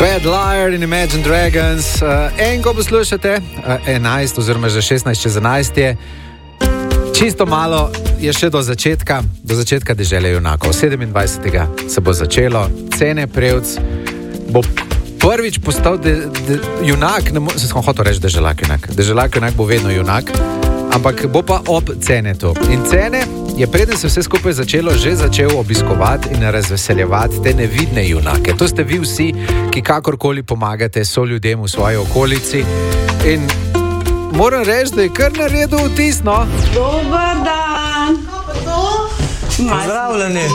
Bad Liar in Imagine Dragons. Enko poslušate, 11 oziroma že 16 čez 11 je. Čisto malo je še do začetka Dežele junakov. 27. se bo začelo. Cene Prevc bo prvič postal junak, sem hotel reči Deželak junak. Deželak junak bo vedno junak, ampak bo pa ob Cenetu. In Cene je, preden se vse skupaj že začel obiskovati in razveseljevati te nevidne junake. To ste vi vsi, ki kakorkoli pomagate soljudem v svoji okolici. In moram reči, da je kar naredil vtis, no? Dobar dan! Kako pa to? Pozdravljeni!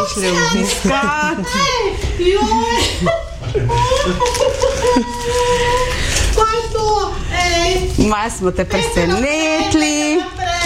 Kaj je to? Malo smo te presenetili.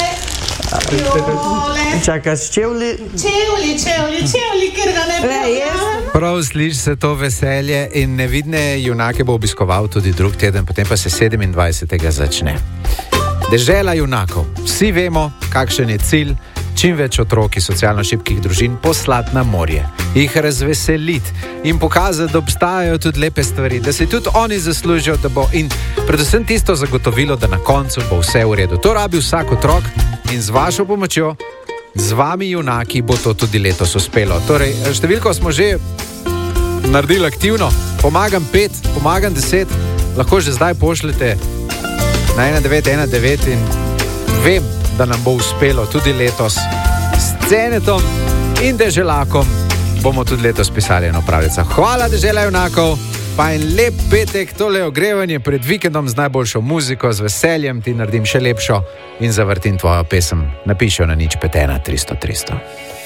Čakaš čevlji? Čevlji, ker ga ne prejem. Prav sliši se to veselje in nevidne junake bo obiskoval tudi drug teden, potem pa se 27. začne. Dežela junakov. Vsi vemo, kakšen je cilj. Čim več otrok iz socialno šibkih družin poslati na morje, jih razveseliti in pokazati, da obstajajo tudi lepe stvari, da si tudi oni zaslužijo, da bo in predvsem tisto zagotovilo, da na koncu bo vse v redu. To rabi vsak otrok in z vašo pomočjo, z vami junaki, bo to tudi letos uspelo. Torej, številko smo že naredili aktivno, pomagam 5, pomagam 10, lahko že zdaj pošljete na 1919 in vem, da nam bo uspelo tudi letos s Cenetom in Deželakom bomo tudi letos pisali eno pravico. Hvala Dežela junakov, pa en lep petek, tole ogrevanje pred vikendom z najboljšo muziko, z veseljem ti naredim še lepšo in zavrtim tvojo pesem. Napiši jo na 051 300 300.